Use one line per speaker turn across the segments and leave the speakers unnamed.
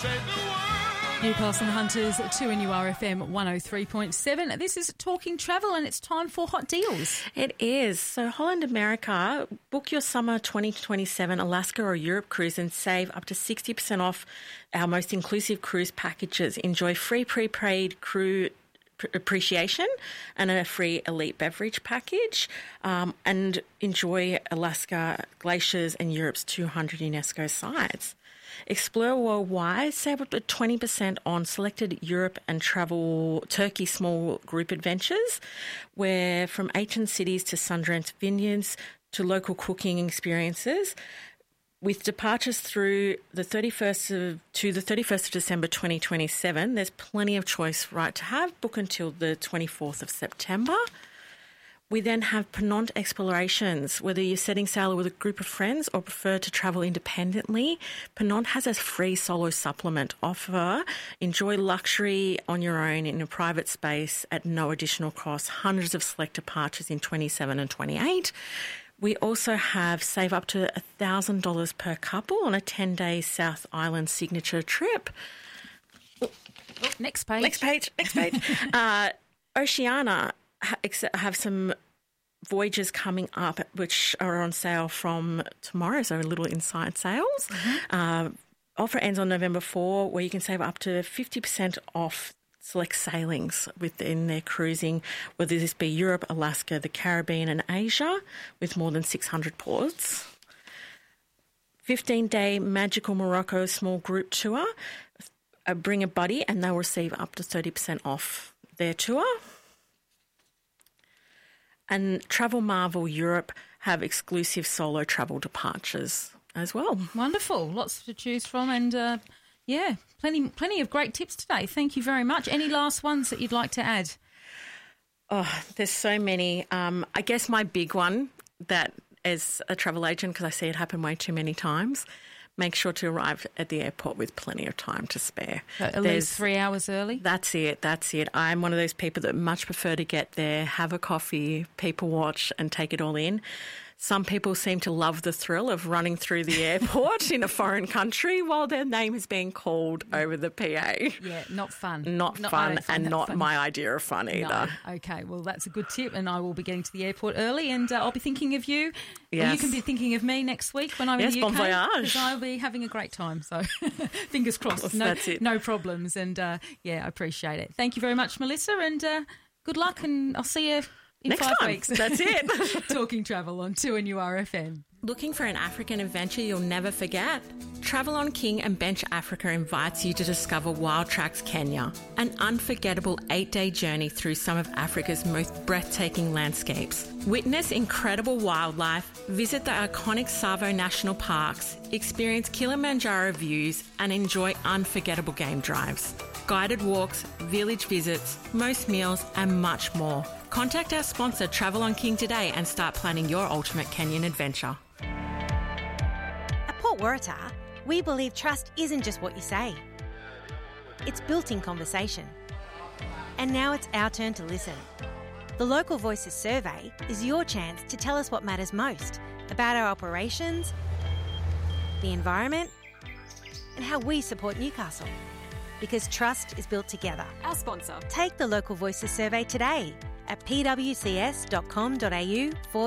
Newcastle Hunters, 2NURFM 103.7. This is Talking Travel and it's time for Hot Deals.
It is. So Holland America, book your summer 2027 Alaska or Europe cruise and save up to 60% off our most inclusive cruise packages. Enjoy free pre-paid crew appreciation and a free elite beverage package, and enjoy Alaska glaciers and Europe's 200 UNESCO sites. Explore worldwide, save up to 20% on selected Europe and travel Turkey small group adventures, where from ancient cities to sun-drenched vineyards to local cooking experiences. With departures through the 31st of December 2027, there's plenty of choice right to have. Book until the 24th of September. We then have Pennant Explorations. Whether you're setting sail with a group of friends or prefer to travel independently, Pennant has a free solo supplement offer. Enjoy luxury on your own in a private space at no additional cost. Hundreds of select departures in 27 and 28. We also have save up to $1,000 per couple on a 10-day South Island signature trip.
Next page.
Oceania have some voyages coming up which are on sale from tomorrow, so a little inside sales. Mm-hmm. Offer ends on November 4, where you can save up to 50% off select sailings within their cruising, whether this be Europe, Alaska, the Caribbean and Asia, with more than 600 ports. 15-day Magical Morocco small group tour. Bring a buddy and they'll receive up to 30% off their tour. And Travel Marvel Europe have exclusive solo travel departures as well.
Wonderful. Lots to choose from and, plenty of great tips today. Thank you very much. Any last ones that you'd like to add?
Oh, there's so many. I guess my big one that as a travel agent, because I see it happen way too many times, make sure to arrive at the airport with plenty of time to spare.
So at least 3 hours early?
That's it. I'm one of those people that much prefer to get there, have a coffee, people watch and take it all in. Some people seem to love the thrill of running through the airport in a foreign country while their name is being called over the PA.
Yeah, not fun.
Not fun and not fun. My idea of fun either.
No. Okay, well, that's a good tip and I will be getting to the airport early and I'll be thinking of you. Yes. Or you can be thinking of me next week when I'm in the UK.
Bon voyage.
Because I'll be having a great time. So fingers crossed.
That's it.
No problems. And, I appreciate it. Thank you very much, Melissa, and good luck and I'll see you in
next
5
time.
weeks.
That's it.
Talking Travel on 2NURFM.
Looking for an African adventure you'll never forget? Travel on King and Bench Africa invites you to discover Wild Tracks Kenya, an unforgettable 8-day journey through some of Africa's most breathtaking landscapes. Witness incredible wildlife, visit the iconic Tsavo National Parks, experience Kilimanjaro views and enjoy unforgettable game drives. Guided walks, village visits, most meals and much more. Contact our sponsor Travel on King today and start planning your ultimate Kenyan adventure.
At Port Waratah, we believe trust isn't just what you say. It's built in conversation. And now it's our turn to listen. The Local Voices survey is your chance to tell us what matters most about our operations, the environment, and how we support Newcastle. Because trust is built together.
Our sponsor.
Take the Local Voices survey today at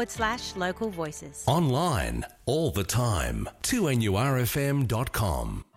pwcs.com.au/local voices.
Online, all the time, 2NURFM.com.